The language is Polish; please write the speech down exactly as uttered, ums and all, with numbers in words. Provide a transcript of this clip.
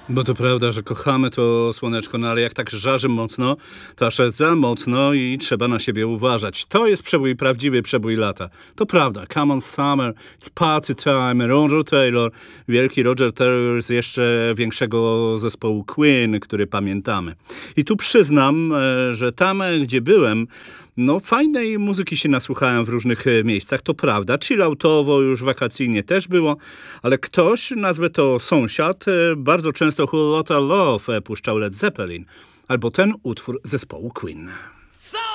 Bo to prawda, że kochamy to słoneczko, no ale jak tak żarzy mocno, to aż za mocno i trzeba na siebie uważać. To jest przebój, prawdziwy przebój lata. To prawda. Come on summer, it's party time. Roger Taylor, wielki Roger Taylor z jeszcze większego zespołu Queen, który pamiętamy. I tu przyznam, e, że tam, e, gdzie byłem, no fajnej muzyki się nasłuchałem w różnych e, miejscach, to prawda. Chilloutowo, już wakacyjnie też było, ale ktoś, nazwę to sąsiad, e, bardzo często Whole Lotta Love e, puszczał Led Zeppelin, albo ten utwór zespołu Queen.